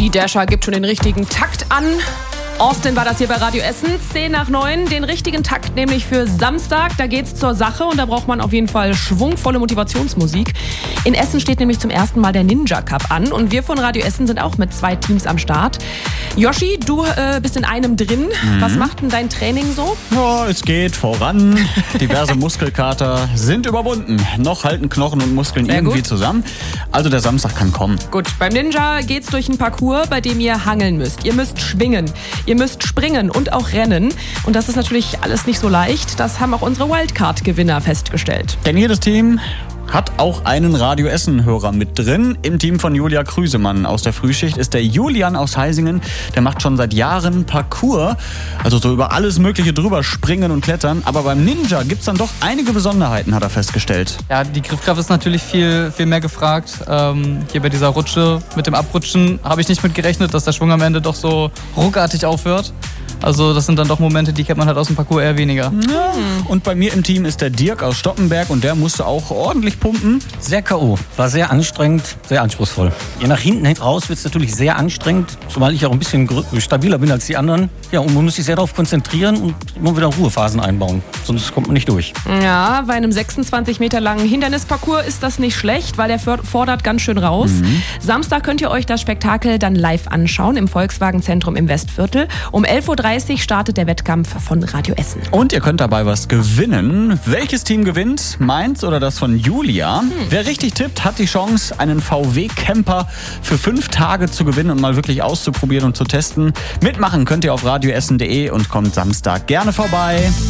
Die Dasher gibt schon den richtigen Takt an. Austin war das hier bei Radio Essen, 8:50, den richtigen Takt nämlich für Samstag. Da geht's zur Sache und da braucht man auf jeden Fall schwungvolle Motivationsmusik. In Essen steht nämlich zum ersten Mal der Ninja Cup an und wir von Radio Essen sind auch mit 2 Teams am Start. Yoshi, du bist in einem drin. Was macht denn dein Training so? Ja, es geht voran. Diverse Muskelkater sind überwunden. Noch halten Knochen und Muskeln irgendwie zusammen. Also der Samstag kann kommen. Gut, beim Ninja geht's durch einen Parcours, bei dem ihr hangeln müsst. Ihr müsst schwingen, ihr müsst springen und auch rennen. Und das ist natürlich alles nicht so leicht. Das haben auch unsere Wildcard-Gewinner festgestellt. Denn jedes Team hat auch einen Radio Essen-Hörer mit drin. Im Team von Julia Krüsemann aus der Frühschicht ist der Julian aus Heisingen. Der macht schon seit Jahren Parcours, also so über alles Mögliche drüber springen und klettern. Aber beim Ninja gibt's dann doch einige Besonderheiten, hat er festgestellt. Ja, die Griffkraft ist natürlich viel mehr gefragt. Hier bei dieser Rutsche mit dem Abrutschen habe ich nicht mit gerechnet, dass der Schwung am Ende doch so ruckartig aufhört. Also das sind dann doch Momente, die kennt man halt aus dem Parcours eher weniger. Ja. Und bei mir im Team ist der Dirk aus Stoppenberg und der musste auch ordentlich pumpen. Sehr K.O. War sehr anstrengend, sehr anspruchsvoll. Je nach hinten raus wird es natürlich sehr anstrengend, zumal ich auch ein bisschen stabiler bin als die anderen. Ja, und man muss sich sehr darauf konzentrieren und immer wieder Ruhephasen einbauen, sonst kommt man nicht durch. Ja, bei einem 26 Meter langen Hindernisparcours ist das nicht schlecht, weil der fordert ganz schön raus. Samstag könnt ihr euch das Spektakel dann live anschauen im Volkswagen-Zentrum im Westviertel. Um 11:30 Uhr startet der Wettkampf von Radio Essen. Und ihr könnt dabei was gewinnen. Welches Team gewinnt? Meins oder das von Julia? Wer richtig tippt, hat die Chance, einen VW-Camper für 5 Tage zu gewinnen und mal wirklich auszuprobieren und zu testen. Mitmachen könnt ihr auf radioessen.de und kommt Samstag gerne vorbei.